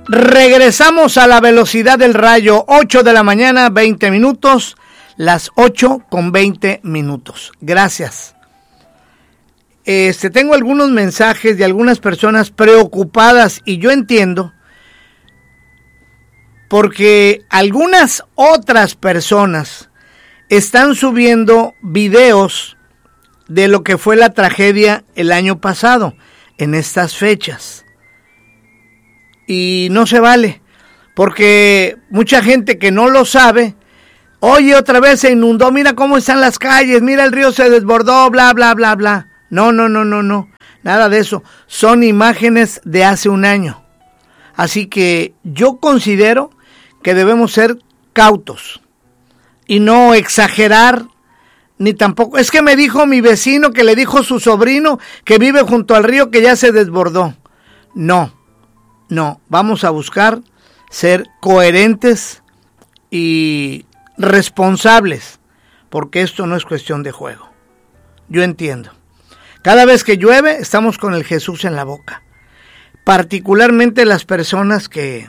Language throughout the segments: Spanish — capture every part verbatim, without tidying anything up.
Regresamos a la velocidad del rayo, ocho de la mañana, veinte minutos, las ocho con veinte minutos. Gracias. Este, tengo algunos mensajes de algunas personas preocupadas y yo entiendo, porque algunas otras personas están subiendo videos de lo que fue la tragedia el año pasado, en estas fechas. Y no se vale, porque mucha gente que no lo sabe, oye, otra vez se inundó, mira cómo están las calles, mira el río se desbordó, bla, bla, bla, bla. No, no, no, no, no, nada de eso. Son imágenes de hace un año. Así que yo considero que debemos ser cautos y no exagerar, ni tampoco. Es que me dijo mi vecino que le dijo su sobrino que vive junto al río que ya se desbordó. No. No, vamos a buscar ser coherentes y responsables, porque esto no es cuestión de juego. Yo entiendo. Cada vez que llueve, estamos con el Jesús en la boca. Particularmente las personas que,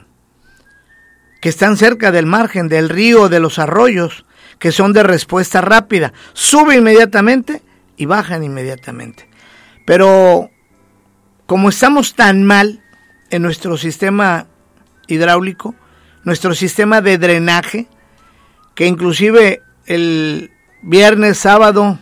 que están cerca del margen, del río, de los arroyos, que son de respuesta rápida. Sube inmediatamente y bajan inmediatamente. Pero como estamos tan mal en nuestro sistema hidráulico, nuestro sistema de drenaje, que inclusive el viernes, sábado,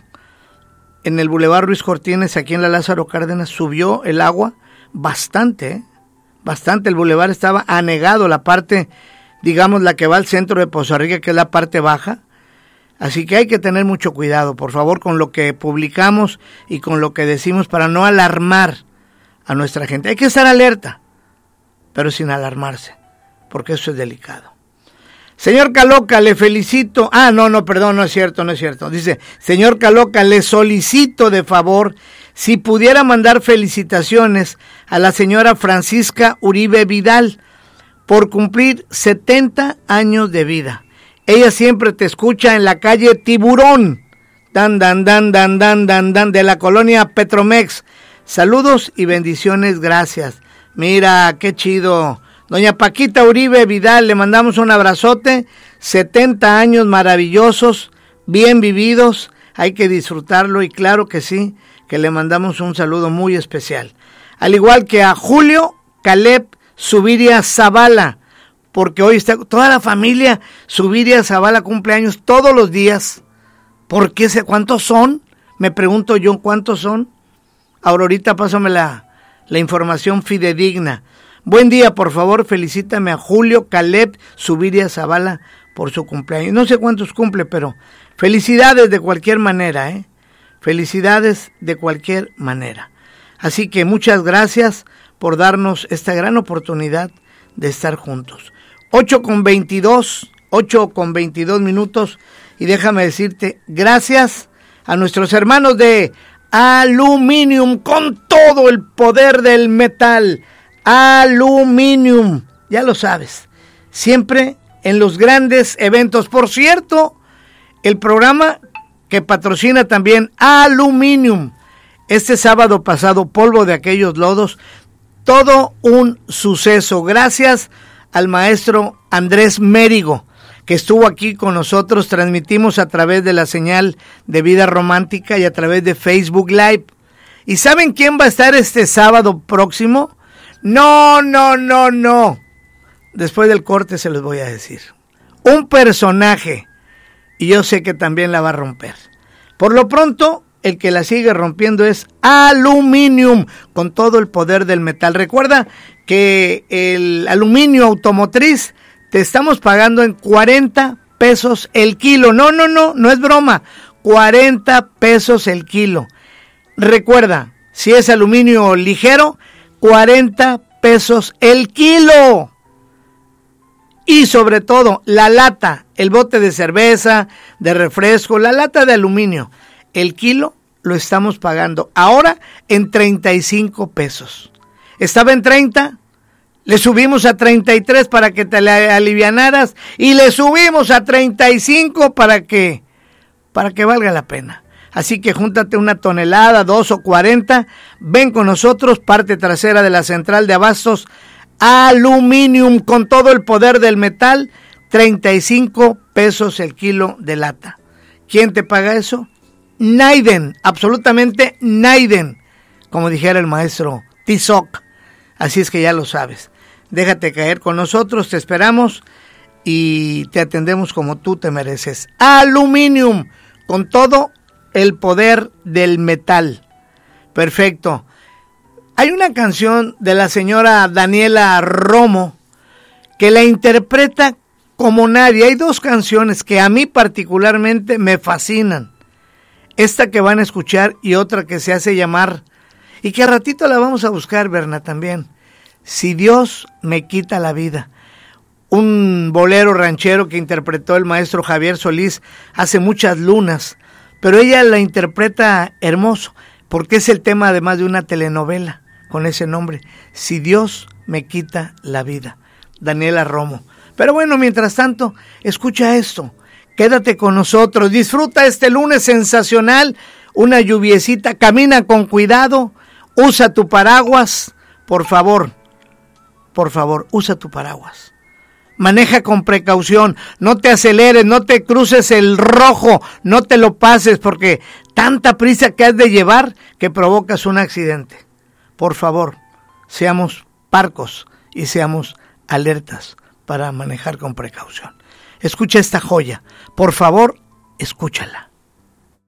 en el Boulevard Ruiz Cortines, aquí en la Lázaro Cárdenas, subió el agua bastante, ¿eh? bastante. El bulevar estaba anegado, la parte, digamos, la que va al centro de Poza Rica, que es la parte baja. Así que hay que tener mucho cuidado, por favor, con lo que publicamos y con lo que decimos para no alarmar a nuestra gente. Hay que estar alerta, pero sin alarmarse, porque eso es delicado. Señor Caloca, le felicito. Ah, no, no, perdón, no es cierto, no es cierto. Dice, señor Caloca, le solicito de favor si pudiera mandar felicitaciones a la señora Francisca Uribe Vidal por cumplir setenta años de vida. Ella siempre te escucha en la calle Tiburón, dan, dan, dan, dan, dan, dan, dan, de la colonia Petromex. Saludos y bendiciones, gracias. Mira, qué chido. Doña Paquita Uribe Vidal, le mandamos un abrazote. setenta años maravillosos, bien vividos. Hay que disfrutarlo y claro que sí, que le mandamos un saludo muy especial. Al igual que a Julio Caleb Zuviria Zavala, porque hoy está toda la familia Zuviria Zavala cumpleaños todos los días. ¿Por qué? ¿Cuántos son? Me pregunto yo, ¿cuántos son? Aurorita, pásame la... la información fidedigna. Buen día, por favor, felicítame a Julio Caleb Zuviria Zavala por su cumpleaños. No sé cuántos cumple, pero felicidades de cualquier manera, ¿eh? Felicidades de cualquier manera. Así que muchas gracias por darnos esta gran oportunidad de estar juntos. ocho con veintidós, ocho con veintidós minutos, y déjame decirte, gracias a nuestros hermanos de Aluminium, con todo el poder del metal. Aluminium, ya lo sabes, siempre en los grandes eventos. Por cierto, el programa que patrocina también Aluminium, este sábado pasado, polvo de aquellos lodos, todo un suceso. Gracias al maestro Andrés Mérigo, que estuvo aquí con nosotros. Transmitimos a través de la señal de Vida Romántica y a través de Facebook Live. ¿Y saben quién va a estar este sábado próximo? No, no, no, no. Después del corte se los voy a decir. Un personaje, y yo sé que también la va a romper. Por lo pronto, el que la sigue rompiendo es Aluminium, con todo el poder del metal. Recuerda que el aluminio automotriz te estamos pagando en cuarenta pesos el kilo. No, no, no, no es broma. cuarenta pesos el kilo. Recuerda, si es aluminio ligero, cuarenta pesos el kilo. Y sobre todo, la lata, el bote de cerveza, de refresco, la lata de aluminio, el kilo lo estamos pagando ahora en treinta y cinco pesos. Estaba en treinta, le subimos a treinta y tres para que te alivianaras y le subimos a treinta y cinco para que, para que valga la pena. Así que júntate una tonelada, dos o cuarenta, ven con nosotros, parte trasera de la central de abastos Aluminium, con todo el poder del metal, treinta y cinco pesos el kilo de lata. ¿Quién te paga eso? Naiden, absolutamente Naiden, como dijera el maestro Tizoc. Así es que ya lo sabes. Déjate caer con nosotros, te esperamos y te atendemos como tú te mereces. Aluminium, con todo el poder del metal. Perfecto. Hay una canción de la señora Daniela Romo que la interpreta como nadie. Hay dos canciones que a mí particularmente me fascinan. Esta que van a escuchar y otra que se hace llamar, y que a ratito la vamos a buscar, Berna, también. Si Dios me quita la vida. Un bolero ranchero que interpretó el maestro Javier Solís hace muchas lunas, pero ella la interpreta hermoso, porque es el tema además de una telenovela con ese nombre, Si Dios me quita la vida, Daniela Romo. Pero bueno, mientras tanto, escucha esto, quédate con nosotros, disfruta este lunes sensacional, una lluviecita, camina con cuidado, usa tu paraguas, por favor, por favor, usa tu paraguas. Maneja con precaución, no te aceleres, no te cruces el rojo, no te lo pases, porque tanta prisa que has de llevar que provocas un accidente. Por favor, seamos parcos y seamos alertas para manejar con precaución. Escucha esta joya, por favor, escúchala.